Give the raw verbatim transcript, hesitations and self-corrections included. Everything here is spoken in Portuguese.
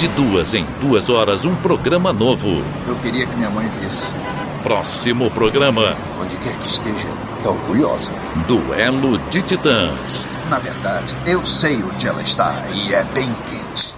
De duas em duas horas, um programa novo. Eu queria que minha mãe visse. Próximo programa. Onde quer que esteja, tá orgulhosa. Duelo de Titãs. Na verdade, eu sei onde ela está e é bem quente.